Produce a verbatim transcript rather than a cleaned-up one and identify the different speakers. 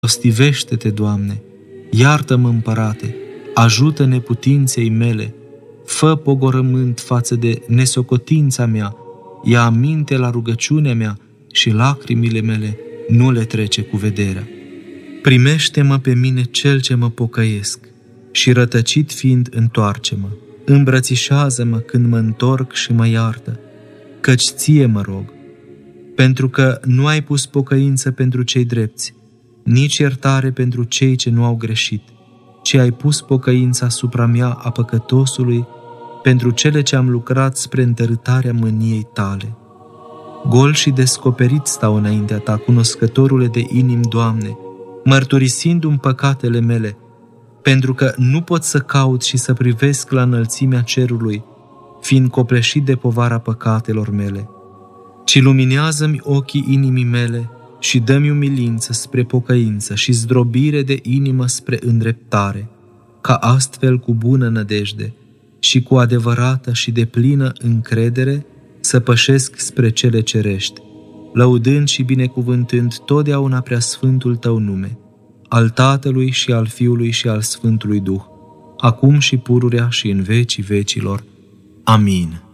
Speaker 1: Milostivește-te, Doamne, iartă-mă, Împărate, ajută neputinței mele, fă pogorământ față de nesocotința mea, ia aminte la rugăciunea mea și lacrimile mele nu le trece cu vederea. Primește-mă pe mine cel ce mă pocăiesc și rătăcit fiind întoarce-mă. Îmbrățișează-mă când mă întorc și mă iartă, căci ție mă rog, pentru că nu ai pus pocăință pentru cei drepți, nici iertare pentru cei ce nu au greșit, ci ai pus pocăința asupra mea a păcătosului pentru cele ce am lucrat spre întărâtarea mâniei tale. Gol și descoperit stau înaintea ta, cunoscătorule de inimi, Doamne, mărturisindu-mi păcatele mele, pentru că nu pot să caut și să privesc la înălțimea cerului, fiind copleșit de povara păcatelor mele, ci luminează-mi ochii inimii mele și dă-mi umilință spre pocăință și zdrobire de inimă spre îndreptare, ca astfel cu bună nădejde și cu adevărată și deplină încredere să pășesc spre cele cerești, lăudând și binecuvântând totdeauna preasfântul Tău nume, al Tatălui și al Fiului și al Sfântului Duh, acum și pururea și în vecii vecilor. Amin.